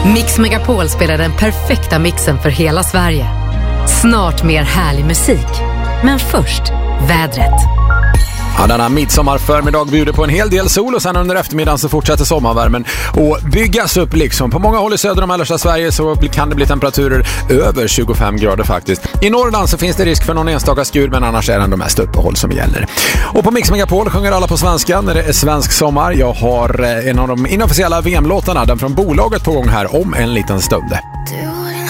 Mix Megapol spelar den perfekta mixen för hela Sverige. Snart mer härlig musik. Men först, vädret. Ja, denna midsommarförmiddag bjuder på en hel del sol och sen under eftermiddagen så fortsätter sommarvärmen och byggas upp liksom. På många håll i södra och mellersta Sverige så kan det bli temperaturer över 25 grader faktiskt. I Norrland så finns det risk för någon enstaka skur, men annars är det ändå mest uppehåll som gäller. Och på Mix Megapol sjunger alla på svenska när det är svensk sommar. Jag har en av de inofficiella VM-låtarna, den från bolaget, på gång här om en liten stund.